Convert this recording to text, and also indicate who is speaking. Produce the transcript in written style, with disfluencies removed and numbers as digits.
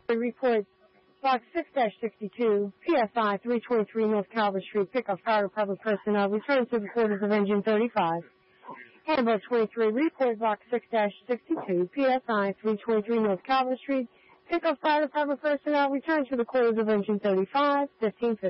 Speaker 1: Report Box 6-62, PSI 323 North Calvert Street, pickup fire department personnel, return to the quarters of engine 35. Handbook 23, report Box 6-62, PSI 323 North Calvert Street, pickup fire department personnel, return to the quarters of engine 35, 1550.